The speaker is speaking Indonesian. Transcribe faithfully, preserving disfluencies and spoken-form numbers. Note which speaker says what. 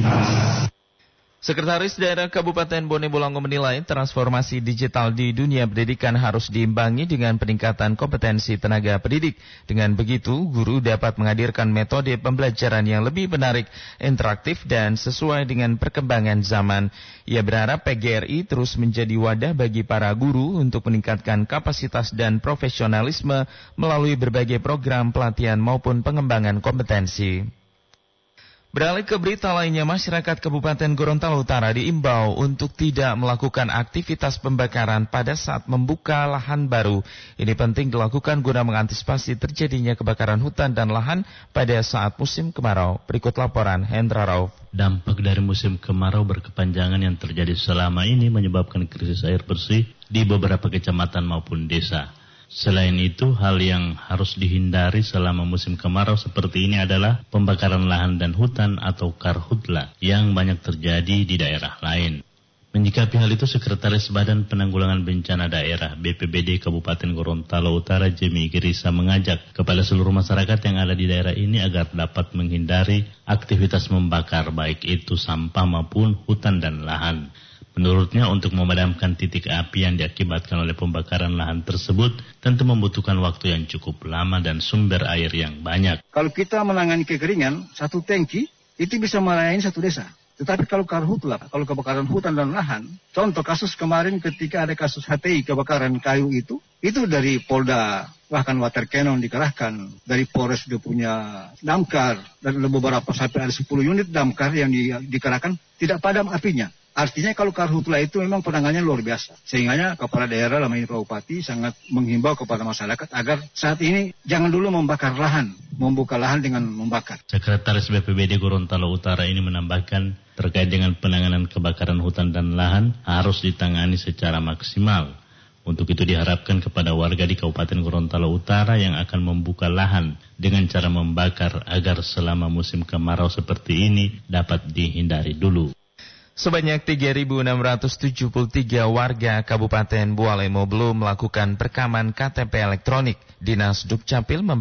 Speaker 1: Sekretaris Daerah Kabupaten Bone Bolango menilai transformasi digital di dunia pendidikan harus diimbangi dengan peningkatan kompetensi tenaga pendidik. Dengan begitu, guru dapat menghadirkan metode pembelajaran yang lebih menarik, interaktif, dan sesuai dengan perkembangan zaman. Ia berharap P G R I terus menjadi wadah bagi para guru untuk meningkatkan kapasitas dan profesionalisme melalui berbagai program pelatihan maupun pengembangan kompetensi. Beralih ke berita lainnya, masyarakat Kabupaten Gorontalo Utara diimbau untuk tidak melakukan aktivitas pembakaran pada saat membuka lahan baru. Ini penting dilakukan guna mengantisipasi terjadinya kebakaran hutan dan lahan pada saat musim kemarau. Berikut laporan Hendra Rauf.
Speaker 2: Dampak dari musim kemarau berkepanjangan yang terjadi selama ini menyebabkan krisis air bersih di beberapa kecamatan maupun desa. Selain itu, hal yang harus dihindari selama musim kemarau seperti ini adalah pembakaran lahan dan hutan atau karhutla yang banyak terjadi di daerah lain. Menyikapi hal itu, Sekretaris Badan Penanggulangan Bencana Daerah B P B D Kabupaten Gorontalo Utara Jemi Girisa mengajak kepada seluruh masyarakat yang ada di daerah ini agar dapat menghindari aktivitas membakar baik itu sampah maupun hutan dan lahan. Menurutnya, untuk memadamkan titik api yang diakibatkan oleh pembakaran lahan tersebut tentu membutuhkan waktu yang cukup lama dan sumber air yang banyak.
Speaker 3: Kalau kita menangani kekeringan, satu tangki itu bisa melayani satu desa. Tetapi kalau karhutla, kalau kebakaran hutan dan lahan, contoh kasus kemarin ketika ada kasus H T I kebakaran kayu itu, itu dari Polda, bahkan Water Cannon dikerahkan, dari Polres dia punya damkar, dan beberapa sampai ada sepuluh unit damkar yang di, dikerahkan, tidak padam apinya. Artinya kalau karhutla itu memang penanganannya luar biasa. Sehingga kepala daerah, dalam ini Pak Bupati, sangat menghimbau kepada masyarakat agar saat ini jangan dulu membakar lahan, membuka lahan dengan membakar.
Speaker 2: Sekretaris B P B D Gorontalo Utara ini menambahkan terkait dengan penanganan kebakaran hutan dan lahan harus ditangani secara maksimal. Untuk itu diharapkan kepada warga di Kabupaten Gorontalo Utara yang akan membuka lahan dengan cara membakar agar selama musim kemarau seperti ini dapat dihindari dulu.
Speaker 1: Sebanyak tiga ribu enam ratus tujuh puluh tiga warga Kabupaten Bualemo belum melakukan perekaman K T P elektronik. Dinas Dukcapil